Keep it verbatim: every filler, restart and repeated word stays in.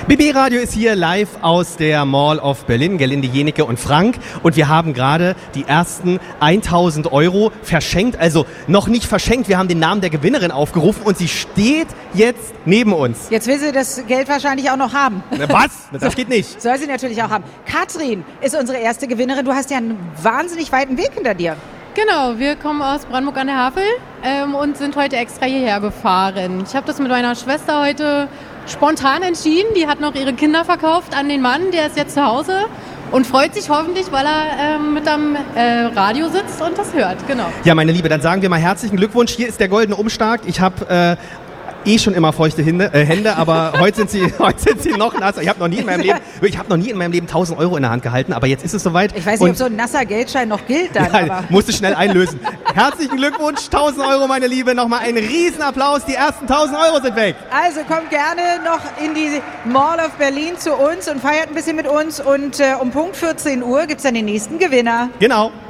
B B Radio ist hier live aus der Mall of Berlin, Gelinde Jenecke und Frank. Und wir haben gerade die ersten tausend Euro verschenkt, also noch nicht verschenkt. Wir haben den Namen der Gewinnerin aufgerufen und sie steht jetzt neben uns. Jetzt will sie das Geld wahrscheinlich auch noch haben. Was? Das geht nicht. Soll sie natürlich auch haben. Katrin ist unsere erste Gewinnerin. Du hast ja einen wahnsinnig weiten Weg hinter dir. Genau, wir kommen aus Brandenburg an der Havel ähm, und sind heute extra hierher gefahren. Ich habe das mit meiner Schwester heute spontan entschieden. Die hat noch ihre Kinder verkauft an den Mann, der ist jetzt zu Hause und freut sich hoffentlich, weil er ähm, mit am äh, Radio sitzt und das hört. Genau. Ja, meine Liebe, dann sagen wir mal herzlichen Glückwunsch. Hier ist der goldene Umschlag. Ich habe äh, eh schon immer feuchte Hände, äh, Hände aber heute sind sie, heute sind sie noch nasser. Ich habe noch nie in meinem Leben, ich habe noch nie in meinem Leben tausend Euro in der Hand gehalten, aber jetzt ist es soweit. Ich weiß nicht, und ob so ein nasser Geldschein noch gilt dann. Ja, aber. Musste schnell einlösen. Herzlichen Glückwunsch, tausend Euro, meine Liebe. Nochmal einen riesen Applaus. Die ersten tausend Euro sind weg. Also kommt gerne noch in die Mall of Berlin zu uns und feiert ein bisschen mit uns. Und äh, um Punkt vierzehn Uhr gibt es dann den nächsten Gewinner. Genau.